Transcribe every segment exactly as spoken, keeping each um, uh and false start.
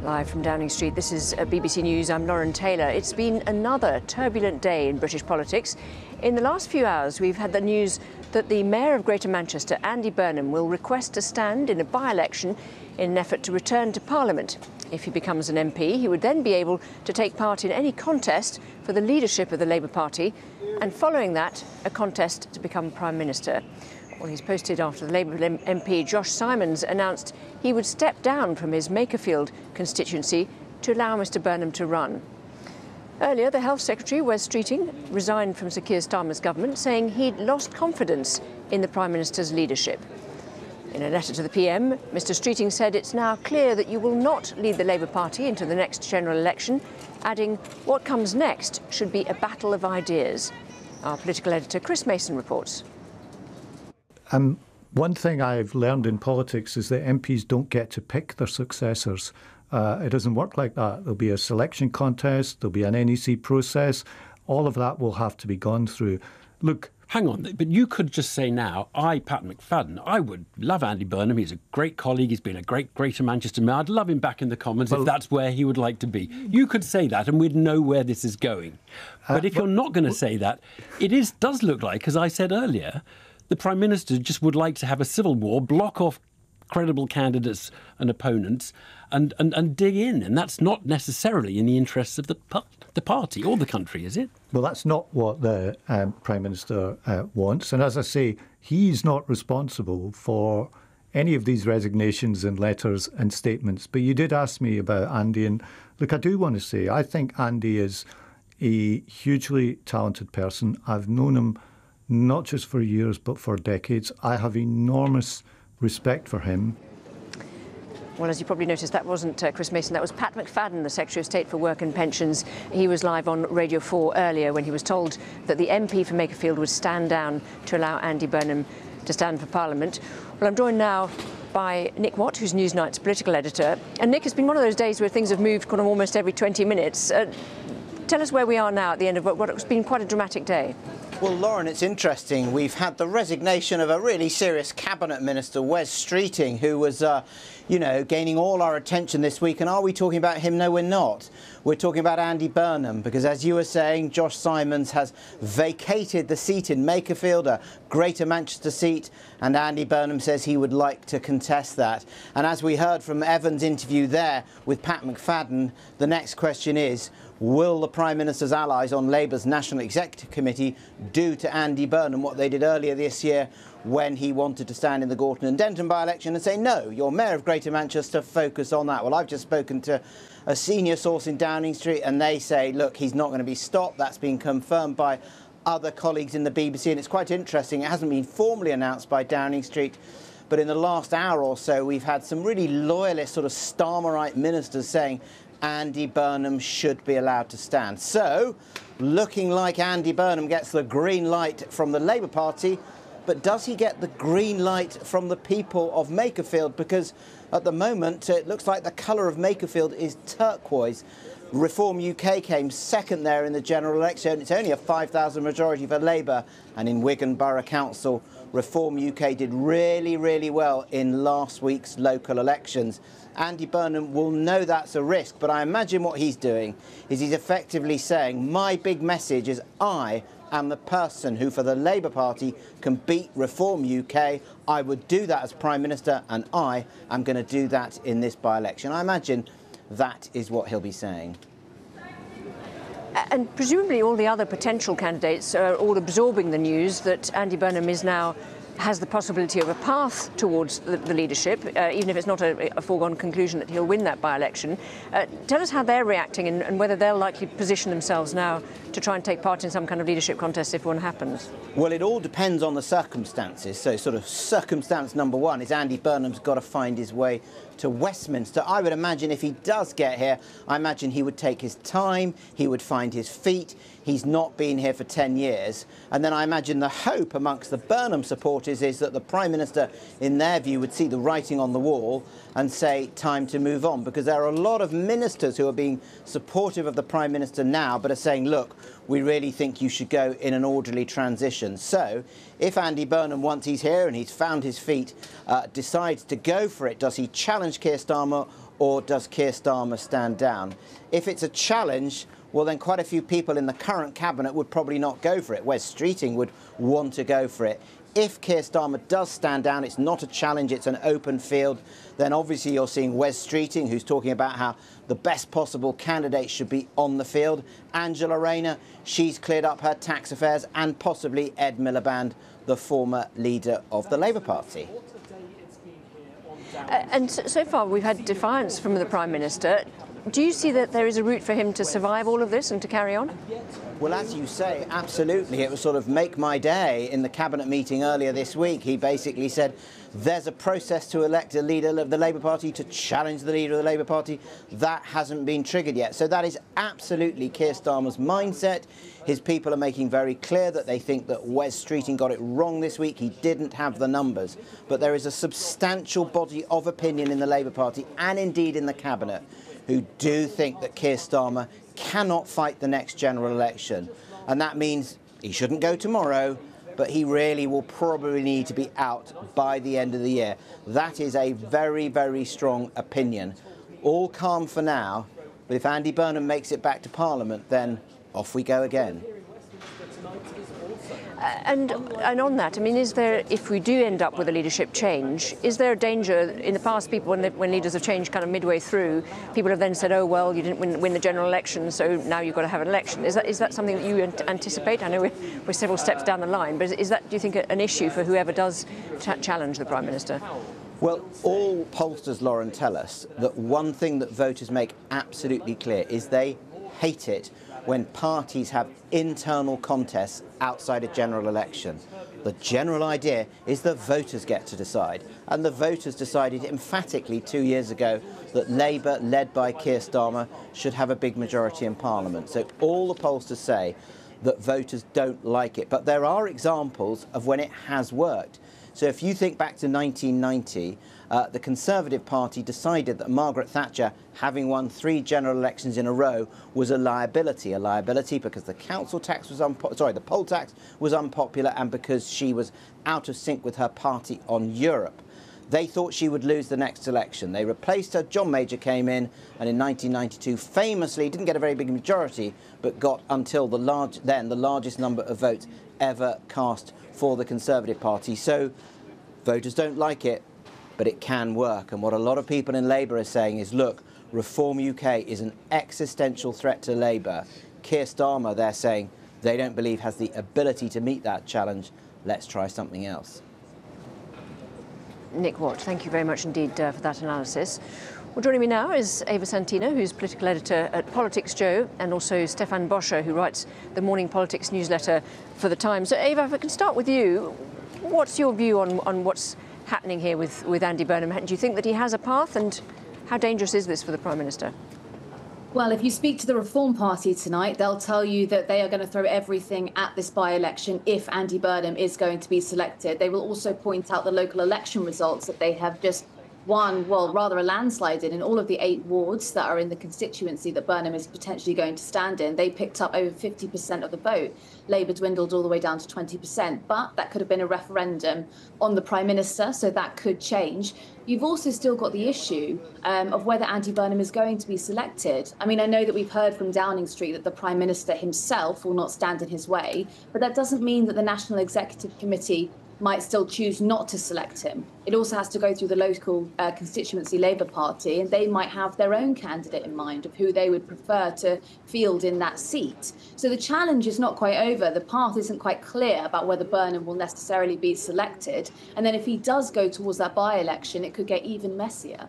Live from Downing Street, this is B B C News, I'm Lauren Taylor. It's been another turbulent day in British politics. In the last few hours, we've had the news that the Mayor of Greater Manchester, Andy Burnham, will request to stand in a by-election in an effort to return to Parliament. If he becomes an M P, he would then be able to take part in any contest for the leadership of the Labour Party, and following that, a contest to become Prime Minister. Well, he's posted after the Labour M P Josh Simons announced he would step down from his Makerfield constituency to allow Mr Burnham to run. Earlier, the Health Secretary, Wes Streeting, resigned from Sir Keir Starmer's government, saying he'd lost confidence in the Prime Minister's leadership. In a letter to the P M, Mr Streeting said it's now clear that you will not lead the Labour Party into the next general election, adding what comes next should be a battle of ideas. Our political editor Chris Mason reports. Um, one thing I've learned in politics is that M Ps don't get to pick their successors. Uh, it doesn't work like that. There'll be a selection contest, there'll be an N E C process. All of that will have to be gone through. Look, hang on, but you could just say now, I, Pat McFadden, I would love Andy Burnham. He's a great colleague. He's been a great Greater Manchester mayor. I'd love him back in the Commons well, if that's where he would like to be. You could say that and we'd know where this is going. But uh, if you're not going to say that, it is does look like, as I said earlier, the Prime Minister just would like to have a civil war, block off credible candidates and opponents and, and, and dig in. And that's not necessarily in the interests of the, the party or the country, is it? Well, that's not what the um, Prime Minister uh, wants. And as I say, he's not responsible for any of these resignations and letters and statements. But you did ask me about Andy. And look, I do want to say, I think Andy is a hugely talented person. I've known him not just for years, but for decades. I have enormous respect for him. Well, as you probably noticed, that wasn't uh, Chris Mason, that was Pat McFadden, the Secretary of State for Work and Pensions. He was live on Radio four earlier when he was told that the M P for Makerfield would stand down to allow Andy Burnham to stand for Parliament. Well, I'm joined now by Nick Watt, who's Newsnight's political editor. And Nick, it's been one of those days where things have moved kind of almost every twenty minutes. Uh, tell us where we are now at the end of what has been quite a dramatic day. Well, Lauren, it's interesting. We've had the resignation of a really serious cabinet minister, Wes Streeting, who was, uh, you know, gaining all our attention this week. And are we talking about him? No, we're not. We're talking about Andy Burnham, because as you were saying, Josh Simons has vacated the seat in Makerfield, a Greater Manchester seat, and Andy Burnham says he would like to contest that. And as we heard from Evan's interview there with Pat McFadden, the next question is, will the Prime Minister's allies on Labour's National Executive Committee do to Andy Burnham what they did earlier this year when he wanted to stand in the Gorton and Denton by-election and say, no, you're Mayor of Greater Manchester, focus on that? Well, I've just spoken to a senior source in Downing Street and they say, look, he's not going to be stopped. That's been confirmed by other colleagues in the B B C, and it's quite interesting. It hasn't been formally announced by Downing Street, but in the last hour or so, we've had some really loyalist sort of Starmerite ministers saying Andy Burnham should be allowed to stand. So, looking like Andy Burnham gets the green light from the Labour Party, but does he get the green light from the people of Makerfield? Because at the moment, it looks like the colour of Makerfield is turquoise. Reform U K came second there in the general election. It's only a five thousand majority for Labour. And in Wigan Borough Council, Reform U K did really, really well in last week's local elections. Andy Burnham will know that's a risk, but I imagine what he's doing is he's effectively saying, my big message is I am the person who, for the Labour Party, can beat Reform U K. I would do that as Prime Minister, and I am going to do that in this by-election. I imagine that is what he'll be saying. And presumably all the other potential candidates are all absorbing the news that Andy Burnham is now has the possibility of a path towards the, the leadership, uh, even if it's not a, a foregone conclusion that he'll win that by-election. Uh, tell us how they're reacting and, and whether they'll likely position themselves now to try and take part in some kind of leadership contest if one happens. Well, it all depends on the circumstances. So sort of circumstance number one is Andy Burnham's got to find his way to Westminster. I would imagine if he does get here, I imagine he would take his time, he would find his feet. He's not been here for ten years. And then I imagine the hope amongst the Burnham supporters is that the Prime Minister, in their view, would see the writing on the wall and say, time to move on. Because there are a lot of ministers who are being supportive of the Prime Minister now, but are saying, look, we really think you should go in an orderly transition. So if Andy Burnham, once he's here and he's found his feet, uh, decides to go for it, does he challenge Keir Starmer, or does Keir Starmer stand down? If it's a challenge, well, then quite a few people in the current cabinet would probably not go for it. Wes Streeting would want to go for it. If Keir Starmer does stand down, it's not a challenge, it's an open field, then obviously you're seeing Wes Streeting, who's talking about how the best possible candidate should be on the field. Angela Rayner, she's cleared up her tax affairs, and possibly Ed Miliband, the former leader of the Labour Party. Uh, and so far we've had defiance from the Prime Minister. Do you see that there is a route for him to survive all of this and to carry on? Well, as you say, absolutely. It was sort of make my day in the cabinet meeting earlier this week. He basically said there's a process to elect a leader of the Labour Party, to challenge the leader of the Labour Party. That hasn't been triggered yet. So that is absolutely Keir Starmer's mindset. His people are making very clear that they think that Wes Streeting got it wrong this week. He didn't have the numbers. But there is a substantial body of opinion in the Labour Party, and indeed in the cabinet, who do think that Keir Starmer cannot fight the next general election. And that means he shouldn't go tomorrow, but he really will probably need to be out by the end of the year. That is a very, very strong opinion. All calm for now, but if Andy Burnham makes it back to Parliament, then off we go again. Uh, and and on that, I mean, is there, if we do end up with a leadership change, is there a danger? In the past, people, when, they, when leaders have changed kind of midway through, people have then said, oh, well, you didn't win, win the general election, so now you've got to have an election. Is that is that something that you anticipate? I know we're, we're several steps down the line, but is, is that, do you think, an issue for whoever does challenge the Prime Minister? Well, all pollsters, Lauren, tell us that one thing that voters make absolutely clear is they hate it when parties have internal contests outside a general election. The general idea is that voters get to decide. And the voters decided emphatically two years ago that Labour, led by Keir Starmer, should have a big majority in Parliament. So all the pollsters say that voters don't like it. But there are examples of when it has worked. So if you think back to nineteen ninety, uh, the Conservative Party decided that Margaret Thatcher, having won three general elections in a row, was a liability. A liability because the council tax was unpo- sorry, the poll tax was unpopular, and because she was out of sync with her party on Europe. They thought she would lose the next election. They replaced her. John Major came in, and in nineteen ninety-two, famously didn't get a very big majority, but got until the large then the largest number of votes ever cast for the Conservative Party. So voters don't like it, but it can work. And what a lot of people in Labour are saying is, look, Reform U K is an existential threat to Labour. Keir Starmer, they're saying, they don't believe has the ability to meet that challenge. Let's try something else. Nick Watt, thank you very much indeed uh, for that analysis. Well, joining me now is Ava Santina, who's political editor at Politics Joe, and also Stefan Boscher, who writes the morning politics newsletter for The Times. So, Ava, if I can start with you, what's your view on, on what's happening here with, with Andy Burnham? Do you think that he has a path, and how dangerous is this for the Prime Minister? Well, if you speak to the Reform Party tonight, they'll tell you that they are going to throw everything at this by-election if Andy Burnham is going to be selected. They will also point out the local election results that they have just won, well, rather a landslide in, in all of the eight wards that are in the constituency that Burnham is potentially going to stand in. They picked up over fifty percent of the vote. Labour dwindled all the way down to twenty percent. But that could have been a referendum on the Prime Minister, so that could change. You've also still got the issue um, of whether Andy Burnham is going to be selected. I mean, I know that we've heard from Downing Street that the Prime Minister himself will not stand in his way, but that doesn't mean that the National Executive Committee might still choose not to select him. It also has to go through the local uh, constituency Labour Party, and they might have their own candidate in mind of who they would prefer to field in that seat. So the challenge is not quite over. The path isn't quite clear about whether Burnham will necessarily be selected. And then if he does go towards that by-election, it could get even messier.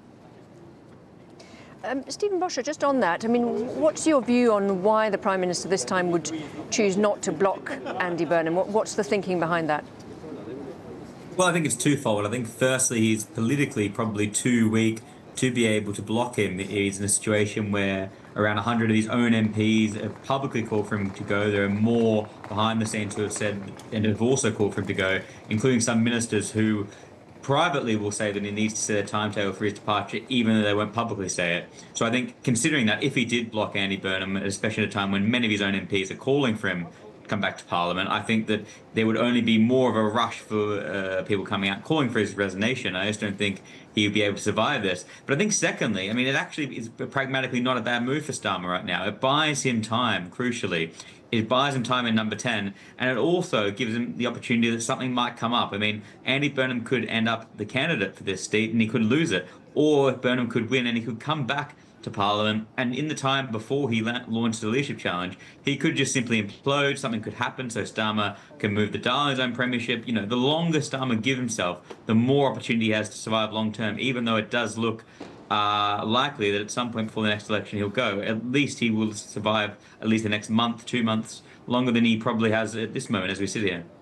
Um, Stephen Boscher, just on that, I mean, what's your view on why the Prime Minister this time would choose not to block Andy Burnham? What, what's the thinking behind that? Well, I think it's twofold. I think firstly, he's politically probably too weak to be able to block him. He's in a situation where around one hundred of his own M Ps have publicly called for him to go. There are more behind the scenes who have said and have also called for him to go, including some ministers who privately will say that he needs to set a timetable for his departure, even though they won't publicly say it. So I think considering that if he did block Andy Burnham, especially at a time when many of his own M Ps are calling for him come back to Parliament, I think that there would only be more of a rush for uh, people coming out calling for his resignation. I just don't think he would be able to survive this. But I think secondly, I mean, it actually is pragmatically not a bad move for Starmer right now. It buys him time, crucially. It buys him time in number ten, and it also gives him the opportunity that something might come up. I mean, Andy Burnham could end up the candidate for this seat and he could lose it, or Burnham could win and he could come back to Parliament, and in the time before he la- launched the leadership challenge, he could just simply implode, something could happen, so Starmer can move the dial in his own premiership. You know, the longer Starmer gives himself, the more opportunity he has to survive long term, even though it does look uh, likely that at some point before the next election he'll go. At least he will survive at least the next month, two months, longer than he probably has at this moment as we sit here.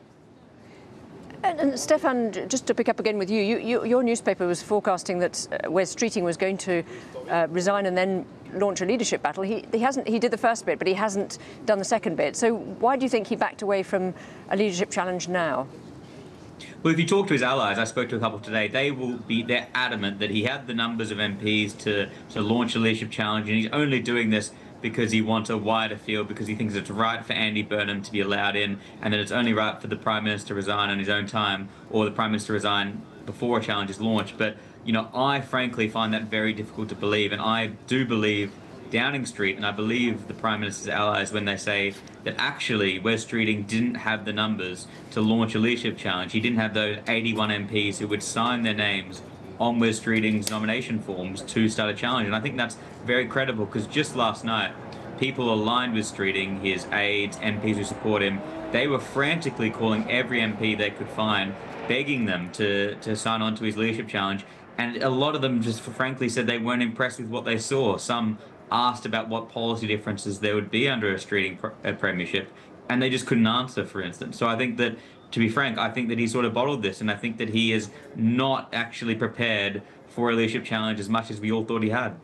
And, and Stefan, just to pick up again with you, you, you your newspaper was forecasting that uh, Wes Streeting was going to uh, resign and then launch a leadership battle. He, he hasn't. He did the first bit, but he hasn't done the second bit. So why do you think he backed away from a leadership challenge now? Well, if you talk to his allies, I spoke to a couple today, they will be, they're adamant that he had the numbers of M Ps to, to launch a leadership challenge, and he's only doing this because he wants a wider field, because he thinks it's right for Andy Burnham to be allowed in, and that it's only right for the Prime Minister to resign on his own time, or the Prime Minister to resign before a challenge is launched. But, you know, I frankly find that very difficult to believe, and I do believe Downing Street, and I believe the Prime Minister's allies when they say that actually Wes Streeting didn't have the numbers to launch a leadership challenge. He didn't have those eighty-one M Ps who would sign their names on Wes Streeting's nomination forms to start a challenge. And I think that's very credible, because just last night, people aligned with Streeting, his aides, M Ps who support him, they were frantically calling every M P they could find, begging them to, to sign on to his leadership challenge. And a lot of them just frankly said they weren't impressed with what they saw. Some asked about what policy differences there would be under a Streeting pr- premiership, and they just couldn't answer, for instance. So I think that, to be frank, I think that he sort of bottled this, and I think that he is not actually prepared for a leadership challenge as much as we all thought he had.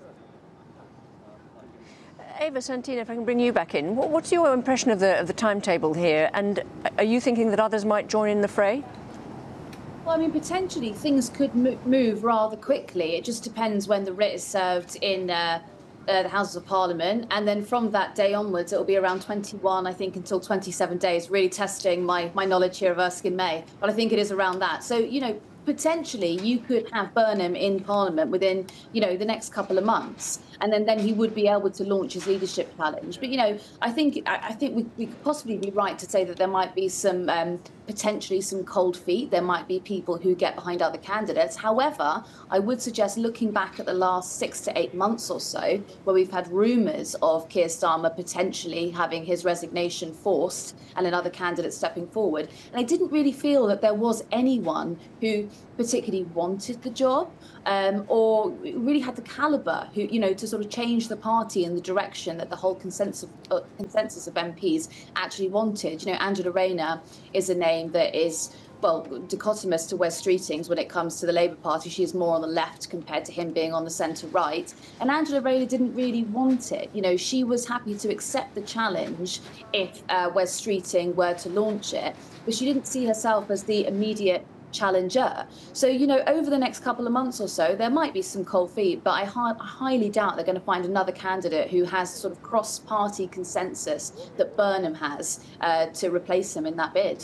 Eva Santina, if I can bring you back in, what's your impression of the of the timetable here, and are you thinking that others might join in the fray? Well, I mean, potentially things could move rather quickly. It just depends when the writ is served in uh, uh, the Houses of Parliament, and then from that day onwards, it will be around twenty-one, I think, until twenty-seven days. Really testing my my knowledge here of Erskine May, but I think it is around that. So, you know, potentially you could have Burnham in Parliament within, you know, the next couple of months, and then, then he would be able to launch his leadership challenge. But, you know, I think I, I think we, we could possibly be right to say that there might be some um, potentially some cold feet. There might be people who get behind other candidates. However, I would suggest looking back at the last six to eight months or so, where we've had rumours of Keir Starmer potentially having his resignation forced and another candidate stepping forward. And I didn't really feel that there was anyone who particularly wanted the job um, or really had the calibre who, you know, to sort of change the party in the direction that the whole consensus, uh, consensus of M Ps actually wanted. You know, Angela Rayner is a name that is, well, dichotomous to Wes Streeting's when it comes to the Labour Party. She is more on the left compared to him being on the centre-right. And Angela Rayner didn't really want it. You know, she was happy to accept the challenge if uh, Wes Streeting were to launch it, but she didn't see herself as the immediate challenger. So, you know, over the next couple of months or so, there might be some cold feet, but I, hi- I highly doubt they're going to find another candidate who has sort of cross-party consensus that Burnham has uh, to replace him in that bid.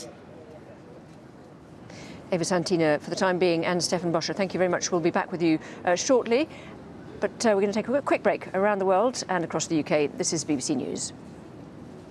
Eva Santina, for the time being, and Stefan Boscher, thank you very much. We'll be back with you uh, shortly, but uh, we're going to take a quick break around the world and across the U K. This is B B C News.